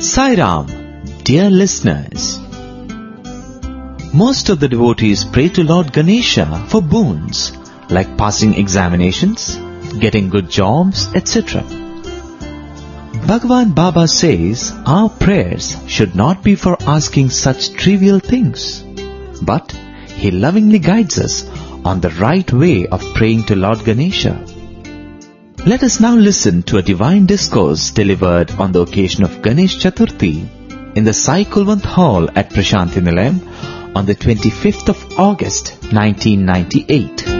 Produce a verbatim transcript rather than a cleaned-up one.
Sai Ram, dear listeners. Most of the devotees pray to Lord Ganesha for boons like passing examinations, getting good jobs, et cetera. Bhagavan Baba says our prayers should not be for asking such trivial things, but he lovingly guides us on the right way of praying to Lord Ganesha. Let us now listen to a divine discourse delivered on the occasion of Ganesh Chaturthi in the Sai Kulwant Hall at Prashanthi Nilayam on the twenty-fifth of August nineteen ninety-eight.